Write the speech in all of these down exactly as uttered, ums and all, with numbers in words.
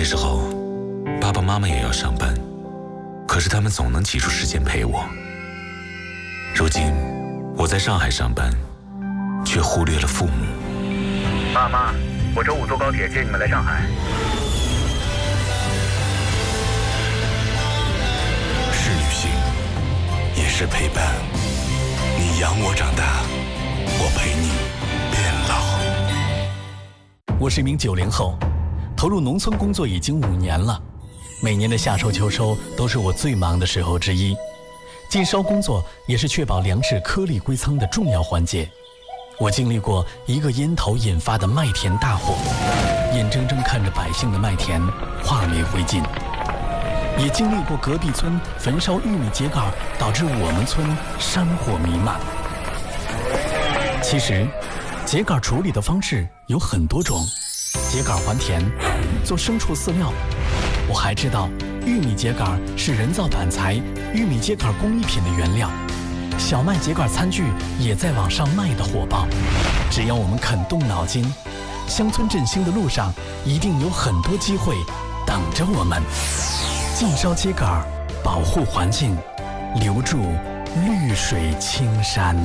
那时候爸爸妈妈也要上班，可是他们总能挤出时间陪我。如今我在上海上班，却忽略了父母。 爸妈，我周五坐高铁接你们来上海。 是旅行，也是陪伴。你养我长大，我陪你变老。 我是一名九零后，投入农村工作已经五年了。每年的夏收秋收都是我最忙的时候之一，进烧工作也是确保粮食颗粒归仓的重要环节。我经历过一个烟头引发的麦田大火，眼睁睁看着百姓的麦田化为灰烬，也经历过隔壁村焚烧玉米秸秆导致我们村山火弥漫。其实秸秆处理的方式有很多种，秸秆还田，做牲畜饲料。我还知道玉米秸秆是人造板材、玉米秸秆工艺品的原料。小麦秸秆餐具也在往上卖得火爆。只要我们肯动脑筋，乡村振兴的路上一定有很多机会等着我们。禁烧秸秆，保护环境，留住绿水青山。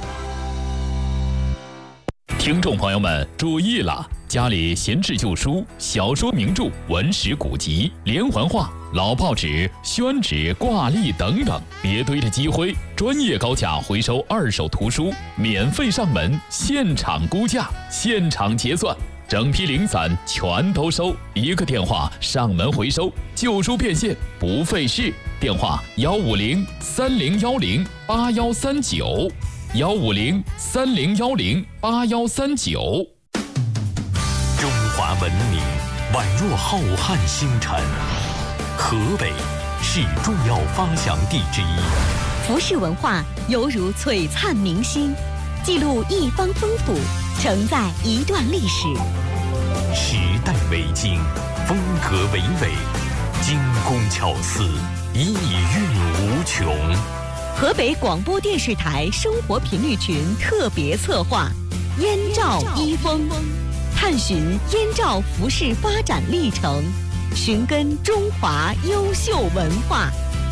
听众朋友们注意了，家里闲置旧书、小说名著、文史古籍、连环画、老报纸、宣纸、挂历等等，别堆着积灰。专业高价回收二手图书，免费上门，现场估价，现场结算，整批零散全都收。一个电话上门回收，旧书变现不费事。电话幺五零三零幺零八幺三九。幺五零三零幺零八幺三九。 中华文明宛若浩瀚星辰，河北是重要发祥地之一。 服饰文化犹如璀璨明星，记录一方丰富，承载一段历史。 时代为经，风格为纬，精工巧思，意蕴无穷。 河北广播电视台生活频率群特别策划《燕赵衣风》，探寻燕赵服饰发展历程，寻根中华优秀文化。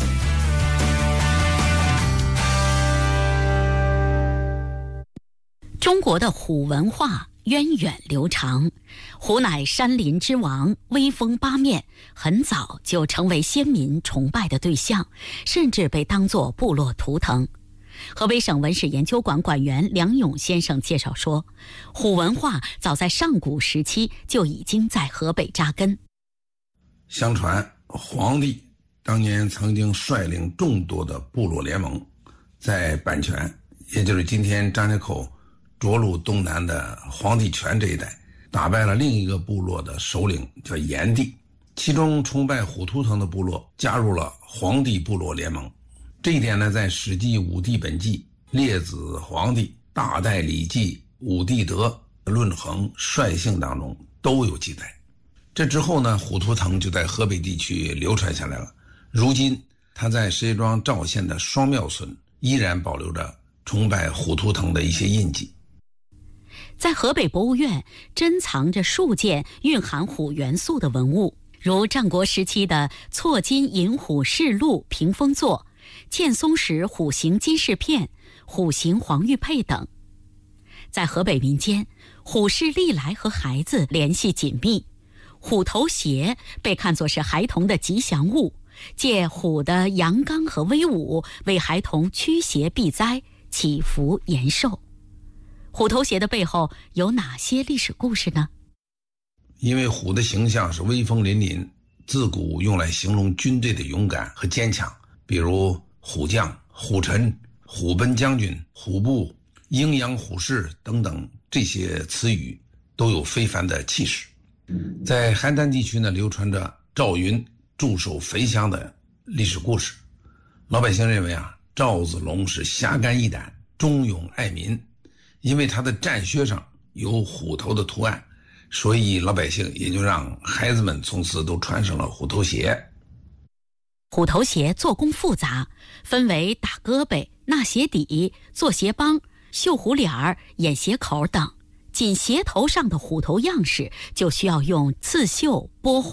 中国的虎文化源远流长，虎乃山林之王，威风八面，很早就成为先民崇拜的对象，甚至被当作部落图腾。河北省文史研究馆馆员梁勇先生介绍说，虎文化早在上古时期就已经在河北扎根。 相传皇帝当年曾经率领众多的部落联盟，在阪泉，也就是今天张家口涿鹿东南的黄帝泉这一带，打败了另一个部落的首领叫炎帝，其中崇拜虎图腾的部落加入了黄帝部落联盟。这一点呢，在《史记·武帝本纪》列子黄帝、大代礼记、武帝德、论衡、率性当中都有记载。这之后呢，虎图腾就在河北地区流传下来了。如今它在石家庄赵县的双庙村依然保留着崇拜虎图腾的一些印记。 在河北博物院珍藏着数件蕴含虎元素的文物，如战国时期的错金银虎饰鹿屏风座、建松石虎形金饰片、虎形黄玉佩等。在河北民间，虎视历来和孩子联系紧密，虎头鞋被看作是孩童的吉祥物，借虎的阳刚和威武，为孩童驱邪避灾、祈福延寿。虎头鞋的背后有哪些历史故事呢？ 因为虎的形象是威风凛凛，自古用来形容军队的勇敢和坚强，比如虎将、虎臣、虎贲将军、虎部、鹰扬虎视等等，这些词语都有非凡的气势。在邯郸地区呢，流传着赵云驻守肥乡的历史故事。老百姓认为啊，赵子龙是侠肝义胆、忠勇爱民，因为他的战靴上有虎头的图案，所以老百姓也就让孩子们从此都穿上了虎头鞋。 虎头鞋做工复杂，分为打胳膊、纳鞋底、做鞋帮、绣虎脸儿、掩鞋口等。仅鞋头上的虎头样式就需要用刺绣、拨花、打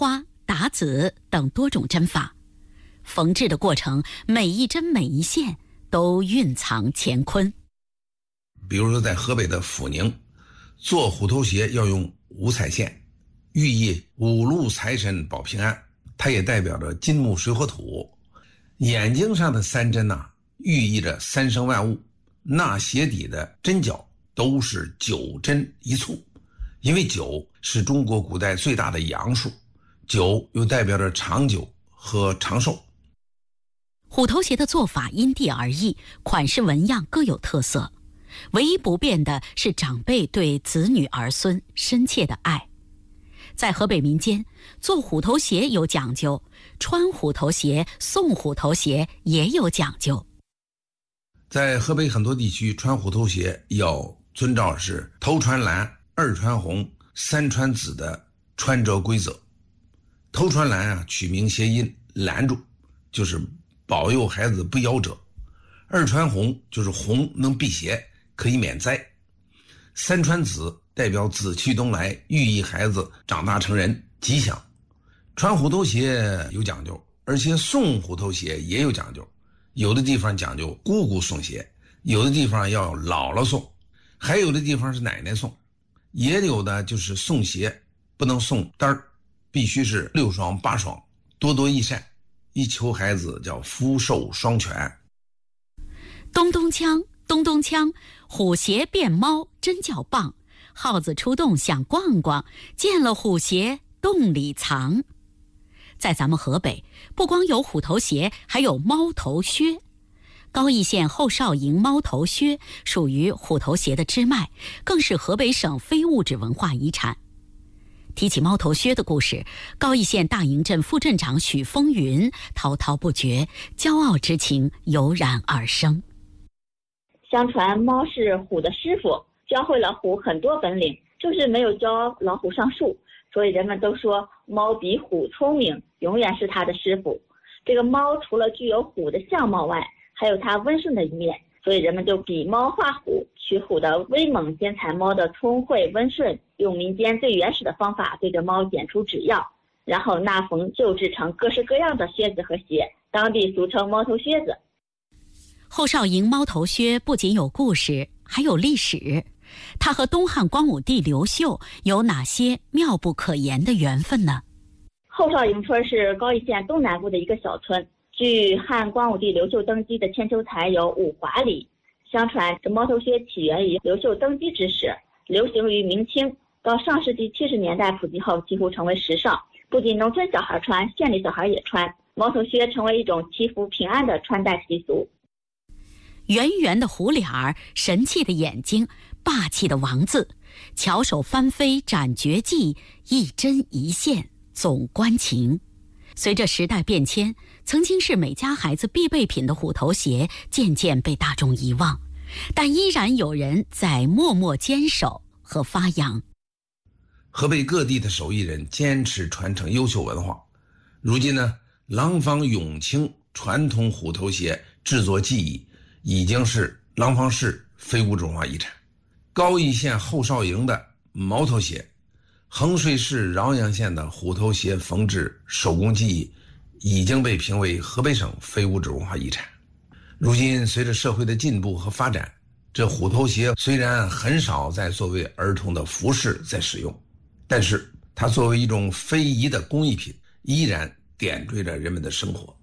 打子等多种针法。缝制的过程，每一针每一线都蕴藏乾坤。 比如说在河北的阜宁，做虎头鞋要用五彩线，寓意五路财神保平安，它也代表着金木水火土。眼睛上的三针呐、啊，寓意着三生万物。那鞋底的针脚都是九针一簇，因为九是中国古代最大的阳数，九又代表着长久和长寿。 虎头鞋的做法因地而异，款式纹样各有特色，唯一不变的是长辈对子女儿孙深切的爱。在河北民间，做虎头鞋有讲究，穿虎头鞋、送虎头鞋也有讲究。 在河北很多地区，穿虎头鞋要遵照是头穿蓝、二穿红、三穿紫的穿着规则。头穿蓝啊，取名谐音拦住，就是保佑孩子不夭折；二穿红就是红能辟邪，可以免灾；三穿紫代表紫气东来，寓意孩子长大成人吉祥。穿虎头鞋有讲究，而且送虎头鞋也有讲究。有的地方讲究姑姑送鞋，有的地方要姥姥送，还有的地方是奶奶送，也有的就是送鞋不能送单儿，必须是六双八双，多多益善，一求孩子叫福寿双全。 咚咚锵，咚咚锵，虎鞋变猫真叫棒，耗子出洞想逛逛，见了虎鞋洞里藏。在咱们河北，不光有虎头鞋，还有猫头靴。高邑县后少营猫头靴属于虎头鞋的支脉，更是河北省非物质文化遗产。提起猫头靴的故事，高邑县大营镇副镇长许风云滔滔不绝，骄傲之情油然而生。 相传猫是虎的师傅，教会了虎很多本领，就是没有教老虎上树，所以人们都说猫比虎聪明，永远是它的师傅。这个猫除了具有虎的相貌外，还有它温顺的一面，所以人们就比猫画虎，取虎的威猛，兼采猫的聪慧温顺，用民间最原始的方法对着猫剪出指药，然后纳缝就制成各式各样的靴子和鞋，当地俗称猫头靴子。 后少营猫头靴不仅有故事，还有历史。它和东汉光武帝刘秀有哪些妙不可言的缘分呢？ 后少营村是高邑县东南部的一个小村，距汉光武帝刘秀登基的千秋台有五华里。相传这猫头靴起源于刘秀登基之时，流行于明清，到上世纪七十年代普及后几乎成为时尚，不仅农村小孩穿，县里小孩也穿，猫头靴成为一种祈福平安的穿戴习俗。 圆圆的虎脸儿，神气的眼睛，霸气的王字，巧手翻飞展绝技，一针一线总关情。随着时代变迁，曾经是每家孩子必备品的虎头鞋渐渐被大众遗忘，但依然有人在默默坚守和发扬。 河北各地的手艺人坚持传承优秀文化，如今呢，廊坊永清传统虎头鞋制作技艺已经是廊坊市非物质文化遗产。高邑县后少营的毛头鞋，衡水市饶阳县的虎头鞋缝制手工技艺已经被评为河北省非物质文化遗产。如今随着社会的进步和发展，这虎头鞋虽然很少再作为儿童的服饰在使用，但是它作为一种非遗的工艺品，依然点缀着人们的生活。